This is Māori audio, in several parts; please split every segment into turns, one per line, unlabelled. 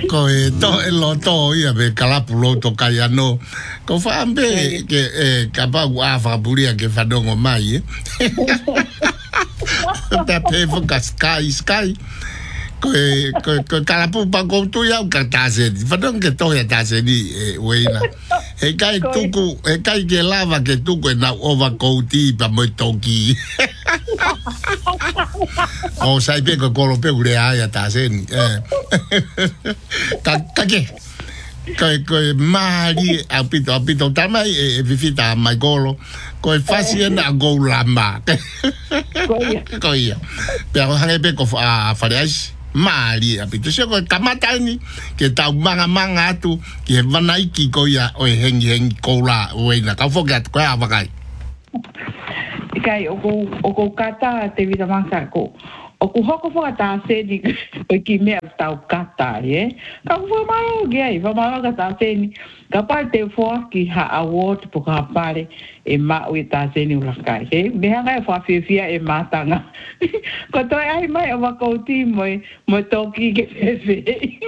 Ko e to e loto ia be kalapu loto kai ano. Ko fa ambe ke kapa wa fa buria ke fa dongo mai. Pe pe fo ka sky. Ko kalapu pa ko tu ya ka tase. Fa dong ke to ya tase ni weina. E kai tuku, e kai ke lava ke tuku e na ova kouti pa mo toki. O sai pe ko kolo pe ure aia ta sen. Kake. Ko mari apito tama e vivita mai golo. Ko fasi na go lamba. Ko ia. Pero hange pe ko farias. Mari apito se ko kamatani ke tau manga tu ke vanai ki ko ya o hengi ko la o na ka forget ko avakai
kai o kata te vida manga ko o ku hoko fo ata se ni o ki me tau kata ka fo malo ge fa malo ka se ni ka parte fo ki ha award po ka pare e ma o ta se ni ula kai me hanga fa fia e matanga ko to ai mai o ko ti mo toki ke fe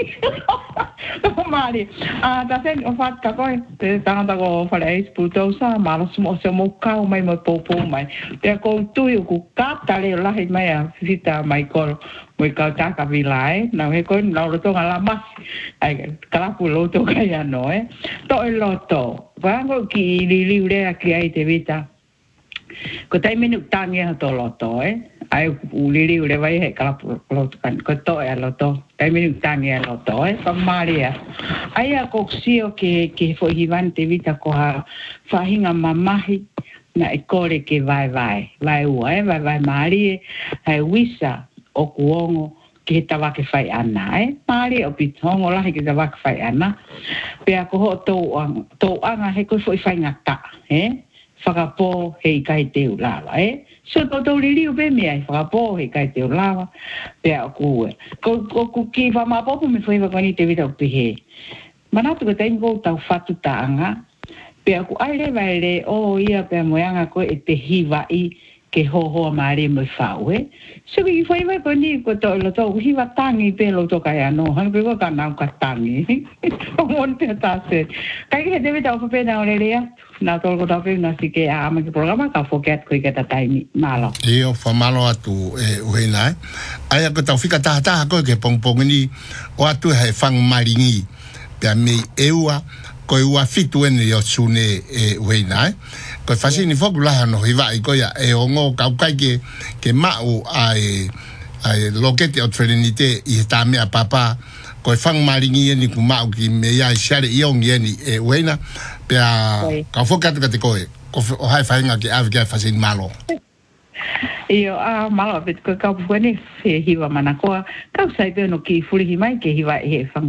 mari ta se o fa ka ko te tanga ko fa le sputo sa malo mo se mo ka mai mo popo mai te ko tu ku kata le la mai a vita mai ko mo ka ta ka vilai na he ko na lo to ngala mas ai kala pu lo to ka ya no to e loto va ko ki li ure a ki ai te vita ko tai menu tania to loto ai u li ure vai he kala pu lo kan ko to e loto tai menu tania loto pa maria ai a ko sio ke fo hivan te vita ko ha fa hinga mamahi na e kore ke vai vai mari ai wisa o kuongo ke tawa ke fai ana mari o pitongo la ke tawa ke fai ana pe ko ho to anga he ko foi fai ngata whakapo hei kai te ulawa so to lili u be me ai whakapo hei kai te ulawa pe ko ki va ma popo me foi va koni te vita u pihe manatu ko tengo tau fatu taanga pe aku ai le vai le o ia pe moanga ko e te hiva i ke ho mari mo fau so ki foi vai koni ko to lo to hiva tangi pe lo to kai ano han pe ko kana ka tangi o mon te ta se kai ke debe ta pe na le ya na to ko ta pe na si ke a ma ke programa ka forget ko ke ta tai malo
io fa malo atu e nai ai ko ta fika ta ko ke pong ni o atu he fang maringi pe me eua ko ua fitu ene yo sune weinai ko fasini fokula no hiva ko ya e ongo kaukai ke mau ai lokete o trinite i ta me papa ko fang maringi ni ku mau ki me ya share iong ni weina pe ka fokat ka te ko o hai fainga ki avga fasini malo
io malo bet ko ka buene se hiva mana ko ka sai be no ki fuli hi mai ke hiva he fang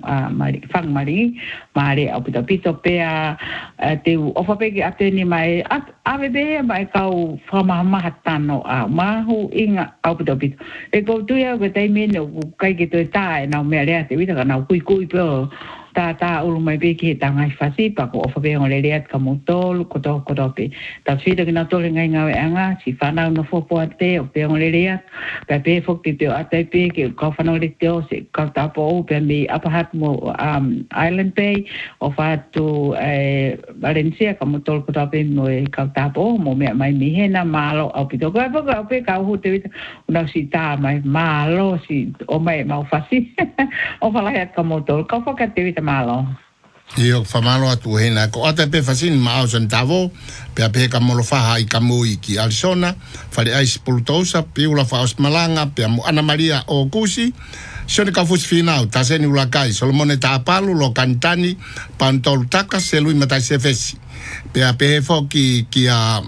mari au pito pe te o fa pe ke ateni mai ave be mai ka fa mama hatano ma hu inga au pito e ko tu ya ke tai me no kai ke to tai na me le te vita na kui pe ta ulu mai be ke tanga fasi pa ko fa be ngole le ka motol ko to pe ta fida ke na to le ngai anga si fa na no fo po te o pe ngole le pe fo ti te ate pe ke ka fa no le te o se ka ta po pe mi apa hat mo island bay o fa to Valencia ka motol ko ta pe no ka ta po mo me mai mi hena malo au pito ko pe ka hu te una si ta mai malo si o mai mau fasi o fa la ka motol ka fa ka te malo.
Io fa malo atu hena ko ata pe fasin ma o centavo pe ka molofa i ka moi ki Arizona fa le ice pultosa pe ula fa os malanga pe Ana Maria o kusi sone ka fus final ta seni ula kai Solomone ta palu lo cantani pantol taka se lui mata se fesi pe fo ki a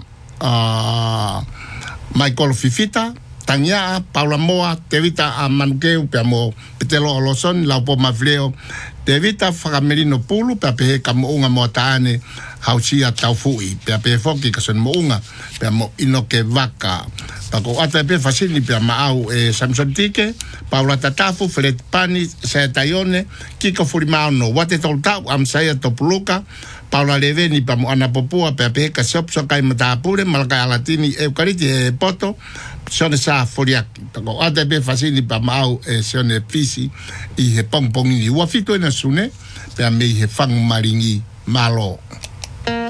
Michael Fifita Tanya Paula Moa Tevita a Mankeu pe mo petelo loson la po mafleo Tevita Fakamerino Pulu pe ka mo unga mo taane hausia taufui pe foki ka son mo unga pe mo inoke vaka pa ko ata pe fasili pe ma au Samson Tike Paula Tatafu Fred Pani se tayone kiko furimao no wate tolta am saya topuluka Paula Leveni pa mo ana popua pe ka sopso kai mata pure malaka alatini eukariti poto sone sa foliaki tako ate be fasini pa mau sone fisi I he pong pong ni wa fitu na sune pe me he fang maringi malo